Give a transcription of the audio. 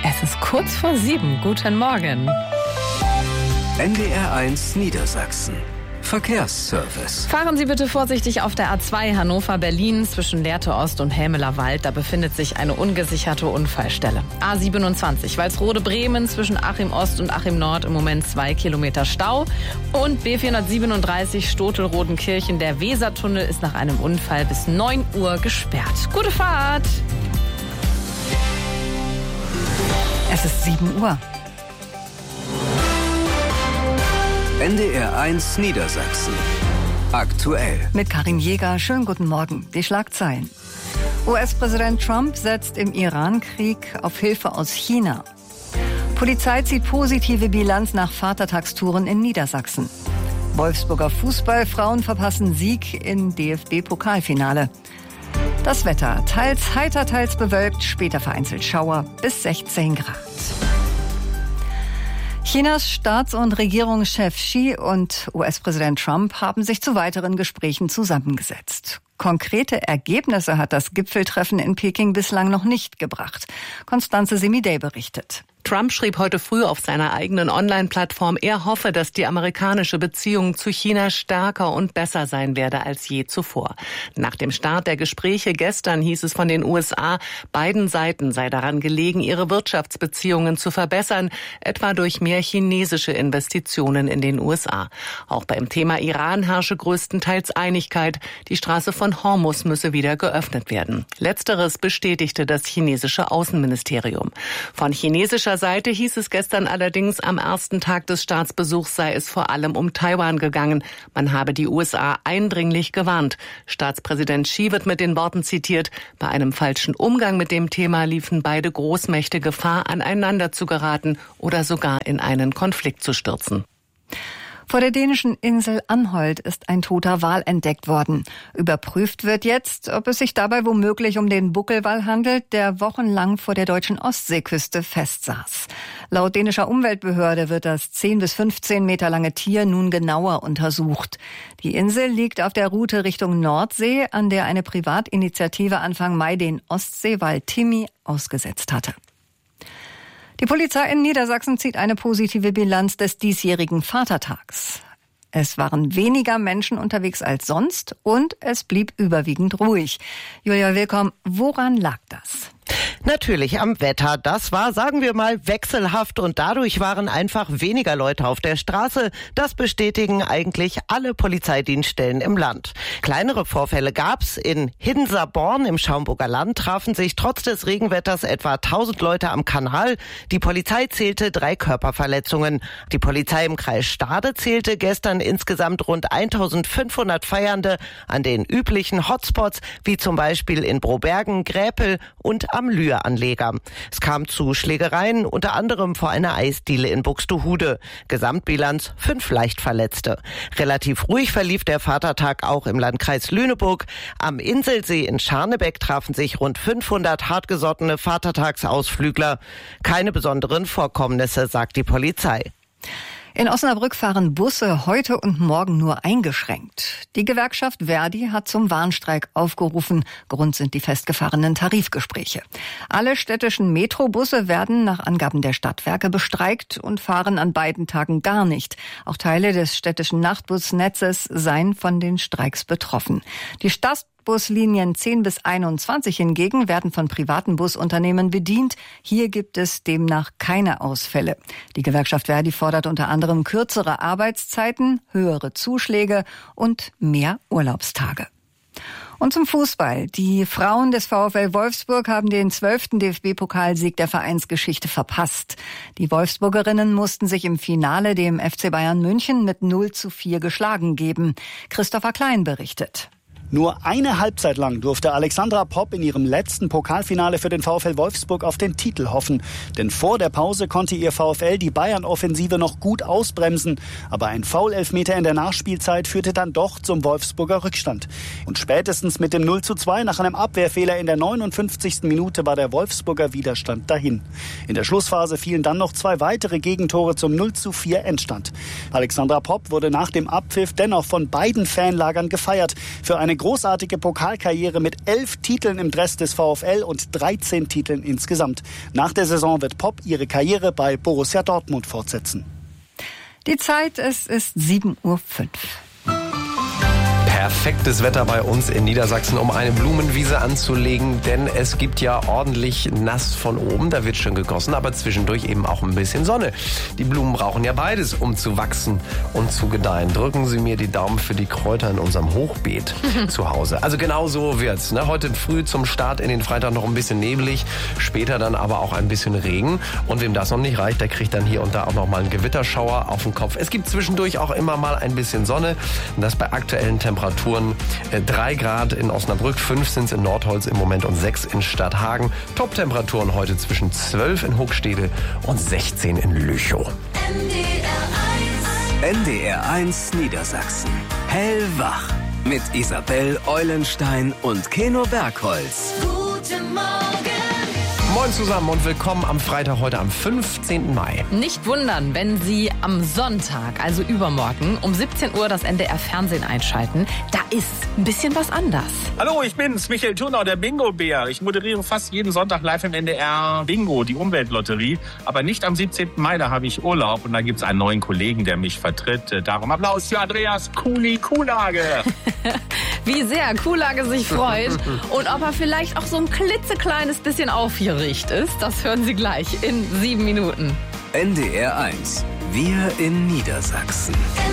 Es ist kurz vor 7. Guten Morgen. NDR1 Niedersachsen. Verkehrsservice. Fahren Sie bitte vorsichtig auf der A2 Hannover-Berlin zwischen Lehrte Ost und Helmeler Wald. Da befindet sich eine ungesicherte Unfallstelle. A27 Walsrode-Bremen zwischen Achim Ost und Achim Nord im Moment 2 Kilometer Stau. Und B437 Stotelrodenkirchen. Der Wesertunnel ist nach einem Unfall bis 9 Uhr gesperrt. Gute Fahrt! Es ist 7 Uhr. NDR1 Niedersachsen. Aktuell. Mit Karin Jäger, schönen guten Morgen. Die Schlagzeilen. US-Präsident Trump setzt im Iran-Krieg auf Hilfe aus China. Polizei zieht positive Bilanz nach Vatertagstouren in Niedersachsen. Wolfsburger Fußballfrauen verpassen Sieg im DFB-Pokalfinale. Das Wetter, teils heiter, teils bewölkt, später vereinzelt Schauer bis 16 Grad. Chinas Staats- und Regierungschef Xi und US-Präsident Trump haben sich zu weiteren Gesprächen zusammengesetzt. Konkrete Ergebnisse hat das Gipfeltreffen in Peking bislang noch nicht gebracht. Constanze Semidey berichtet. Trump schrieb heute früh auf seiner eigenen Online-Plattform, er hoffe, dass die amerikanische Beziehung zu China stärker und besser sein werde als je zuvor. Nach dem Start der Gespräche gestern hieß es von den USA, beiden Seiten sei daran gelegen, ihre Wirtschaftsbeziehungen zu verbessern, etwa durch mehr chinesische Investitionen in den USA. Auch beim Thema Iran herrsche größtenteils Einigkeit. Die Straße von Hormuz müsse wieder geöffnet werden. Letzteres bestätigte das chinesische Außenministerium. Von chinesischer Seite hieß es gestern allerdings, am ersten Tag des Staatsbesuchs sei es vor allem um Taiwan gegangen. Man habe die USA eindringlich gewarnt. Staatspräsident Xi wird mit den Worten zitiert, bei einem falschen Umgang mit dem Thema liefen beide Großmächte Gefahr, aneinander zu geraten oder sogar in einen Konflikt zu stürzen. Vor der dänischen Insel Anholt ist ein toter Wal entdeckt worden. Überprüft wird jetzt, ob es sich dabei womöglich um den Buckelwal handelt, der wochenlang vor der deutschen Ostseeküste festsaß. Laut dänischer Umweltbehörde wird das 10 bis 15 Meter lange Tier nun genauer untersucht. Die Insel liegt auf der Route Richtung Nordsee, an der eine Privatinitiative Anfang Mai den Ostseewal Timmy ausgesetzt hatte. Die Polizei in Niedersachsen zieht eine positive Bilanz des diesjährigen Vatertags. Es waren weniger Menschen unterwegs als sonst und es blieb überwiegend ruhig. Julia Willkomm, woran lag das? Natürlich am Wetter. Das war, sagen wir mal, wechselhaft und dadurch waren einfach weniger Leute auf der Straße. Das bestätigen eigentlich alle Polizeidienststellen im Land. Kleinere Vorfälle gab's. In Hiddenser-Born im Schaumburger Land trafen sich trotz des Regenwetters etwa 1000 Leute am Kanal. Die Polizei zählte 3 Körperverletzungen. Die Polizei im Kreis Stade zählte gestern insgesamt rund 1500 Feiernde an den üblichen Hotspots, wie zum Beispiel in Brobergen, Gräpel und am Lühe-Anleger. Es kam zu Schlägereien, unter anderem vor einer Eisdiele in Buxtehude. Gesamtbilanz 5 Leichtverletzte. Relativ ruhig verlief der Vatertag auch im Landkreis Lüneburg. Am Inselsee in Scharnebeck trafen sich rund 500 hartgesottene Vatertagsausflügler. Keine besonderen Vorkommnisse, sagt die Polizei. In Osnabrück fahren Busse heute und morgen nur eingeschränkt. Die Gewerkschaft Verdi hat zum Warnstreik aufgerufen. Grund sind die festgefahrenen Tarifgespräche. Alle städtischen Metrobusse werden nach Angaben der Stadtwerke bestreikt und fahren an beiden Tagen gar nicht. Auch Teile des städtischen Nachtbusnetzes seien von den Streiks betroffen. Die Buslinien 10 bis 21 hingegen werden von privaten Busunternehmen bedient. Hier gibt es demnach keine Ausfälle. Die Gewerkschaft Verdi fordert unter anderem kürzere Arbeitszeiten, höhere Zuschläge und mehr Urlaubstage. Und zum Fußball. Die Frauen des VfL Wolfsburg haben den 12. DFB-Pokalsieg der Vereinsgeschichte verpasst. Die Wolfsburgerinnen mussten sich im Finale dem FC Bayern München mit 0:4 geschlagen geben. Christopher Klein berichtet. Nur eine Halbzeit lang durfte Alexandra Popp in ihrem letzten Pokalfinale für den VfL Wolfsburg auf den Titel hoffen. Denn vor der Pause konnte ihr VfL die Bayern-Offensive noch gut ausbremsen. Aber ein Foul-Elfmeter in der Nachspielzeit führte dann doch zum Wolfsburger Rückstand. Und spätestens mit dem 0:2 nach einem Abwehrfehler in der 59. Minute war der Wolfsburger Widerstand dahin. In der Schlussphase fielen dann noch 2 weitere Gegentore zum 0:4 Endstand. Alexandra Popp wurde nach dem Abpfiff dennoch von beiden Fanlagern gefeiert. Für eine großartige Pokalkarriere mit 11 Titeln im Dress des VfL und 13 Titeln insgesamt. Nach der Saison wird Popp ihre Karriere bei Borussia Dortmund fortsetzen. Die Zeit, es ist 7:05 Uhr. Perfektes Wetter bei uns in Niedersachsen, um eine Blumenwiese anzulegen, denn es gibt ja ordentlich nass von oben, da wird schön gegossen, aber zwischendurch eben auch ein bisschen Sonne. Die Blumen brauchen ja beides, um zu wachsen und zu gedeihen. Drücken Sie mir die Daumen für die Kräuter in unserem Hochbeet zu Hause. Also genau so wird's. Ne? Heute früh zum Start in den Freitag noch ein bisschen neblig, später dann aber auch ein bisschen Regen. Und wem das noch nicht reicht, der kriegt dann hier und da auch noch mal einen Gewitterschauer auf den Kopf. Es gibt zwischendurch auch immer mal ein bisschen Sonne, das bei aktuellen Temperaturen 3 Grad in Osnabrück, 5 sind es in Nordholz im Moment und 6 in Stadthagen. Top-Temperaturen heute zwischen 12 in Hochstede und 16 in Lüchow. NDR 1 Niedersachsen. Hellwach. Mit Isabel Eulenstein und Keno Bergholz. Guten Morgen. Moin zusammen und willkommen am Freitag, heute am 15. Mai. Nicht wundern, wenn Sie am Sonntag, also übermorgen, um 17 Uhr das NDR-Fernsehen einschalten. Da ist ein bisschen was anders. Hallo, ich bin's, Michael Thurnau, der Bingo-Bär. Ich moderiere fast jeden Sonntag live im NDR Bingo, die Umweltlotterie. Aber nicht am 17. Mai, da habe ich Urlaub und da gibt's einen neuen Kollegen, der mich vertritt. Darum Applaus für Andreas Kuhlage. Wie sehr Kuhlage sich freut und ob er vielleicht auch so ein klitzekleines bisschen aufgeregt ist, das hören Sie gleich in 7 Minuten. NDR 1. Wir in Niedersachsen.